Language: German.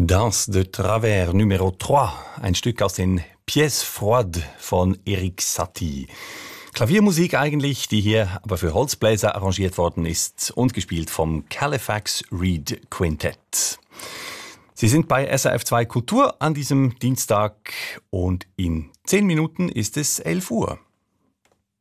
Danse de Travers Numero 3, ein Stück aus den Pièces Froides von Erik Satie. Klaviermusik eigentlich, die hier aber für Holzbläser arrangiert worden ist und gespielt vom Califax Reed Quintett. Sie sind bei SRF 2 Kultur an diesem Dienstag und in 10 Minuten ist es 11 Uhr.